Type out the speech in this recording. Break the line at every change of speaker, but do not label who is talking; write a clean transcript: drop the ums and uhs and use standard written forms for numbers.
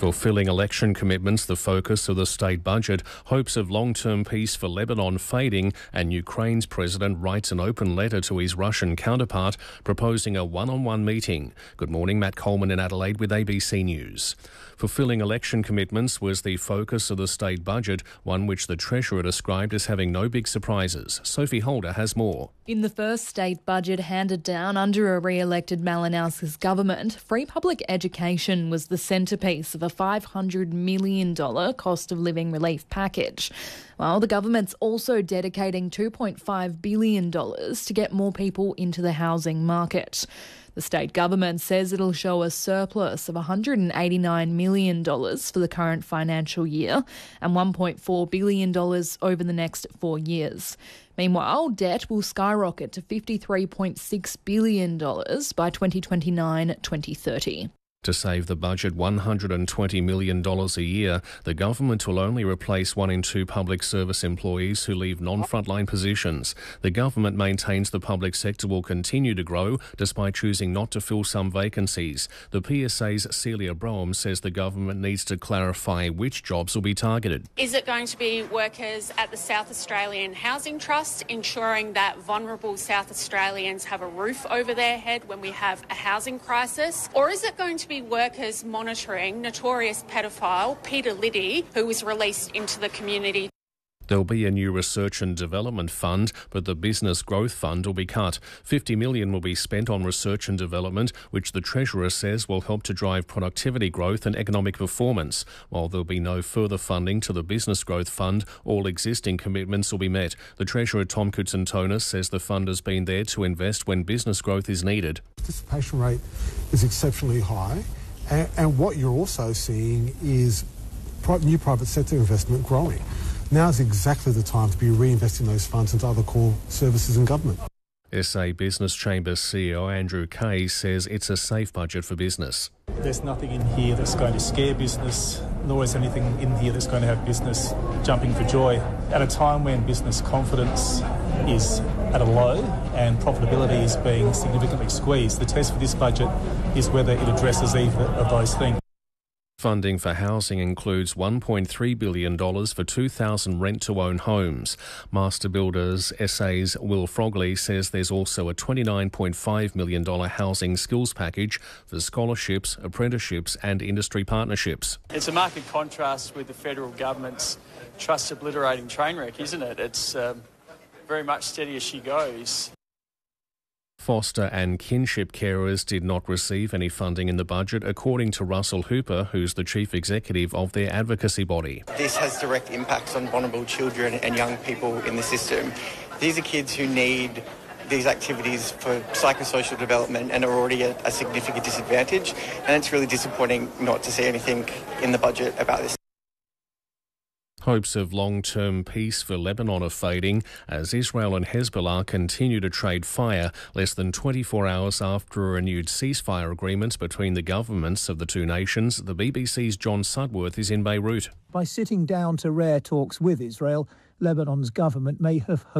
Fulfilling election commitments, the focus of the state budget, hopes of long-term peace for Lebanon fading, and Ukraine's president writes an open letter to his Russian counterpart proposing a one-on-one meeting. Good morning, Matt Coleman in Adelaide with ABC News. Fulfilling election commitments was the focus of the state budget, one which the Treasurer described as having no big surprises. Sophie Holder has more.
In the first state budget handed down under a re-elected Malinowskis government, free public education was the centrepiece of a $500 million cost of living relief package. Well, the government's also dedicating $2.5 billion to get more people into the housing market. The state government says it'll show a surplus of $189 million for the current financial year and $1.4 billion over the next 4 years. Meanwhile, debt will skyrocket to $53.6 billion by 2029-2030.
To save the budget $120 million a year, the government will only replace 1 in 2 public service employees who leave non-frontline positions. The government maintains the public sector will continue to grow despite choosing not to fill some vacancies. The PSA's Celia Brougham says the government needs to clarify which jobs will be targeted.
Is it going to be workers at the South Australian Housing Trust, ensuring that vulnerable South Australians have a roof over their head when we have a housing crisis? Or is it going to be workers monitoring notorious pedophile Peter Liddy, who was released into the community?
There'll be a new research and development fund, but the business growth fund will be cut. $50 million will be spent on research and development, which the Treasurer says will help to drive productivity growth and economic performance. While there'll be no further funding to the business growth fund, all existing commitments will be met. The Treasurer, Tom Koutsantonis, says the fund has been there to invest when business growth is needed.
Participation rate is exceptionally high, and what you're also seeing is new private sector investment growing. Now is exactly the time to be reinvesting those funds into other core services in government.
SA Business Chambers CEO Andrew Kay says it's a safe budget for business.
There's nothing in here that's going to scare business, nor is anything in here that's going to have business jumping for joy. At a time when business confidence is at a low and profitability is being significantly squeezed, the test for this budget is whether it addresses either of those things.
Funding for housing includes $1.3 billion for 2,000 rent-to-own homes. Master Builders SA's Will Frogley says there's also a $29.5 million housing skills package for scholarships, apprenticeships and industry partnerships.
It's a marked contrast with the federal government's trust-obliterating train wreck, isn't it? It's very much steady as she goes.
Foster and kinship carers did not receive any funding in the budget, according to Russell Hooper, who's the chief executive of their advocacy body.
This has direct impacts on vulnerable children and young people in the system. These are kids who need these activities for psychosocial development and are already at a significant disadvantage, and it's really disappointing not to see anything in the budget about this.
Hopes of long-term peace for Lebanon are fading as Israel and Hezbollah continue to trade fire less than 24 hours after a renewed ceasefire agreement between the governments of the two nations. The BBC's John Sudworth is in Beirut.
By sitting down to rare talks with Israel, Lebanon's government may have hoped